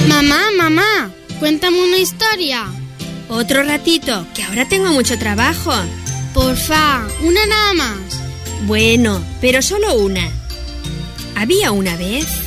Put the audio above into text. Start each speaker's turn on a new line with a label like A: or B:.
A: Mamá, cuéntame una historia.
B: Otro ratito, que ahora tengo mucho trabajo.
A: Porfa, una nada más.
B: Bueno, pero solo una. Había una vez